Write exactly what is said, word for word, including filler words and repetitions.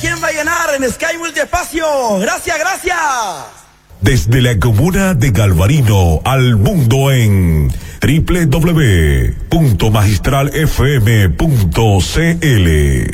quién va a llenar en Sky Multiespacio. Gracias, gracias. Desde la comuna de Galvarino al mundo en doble u doble u doble u punto magistral f m punto c l.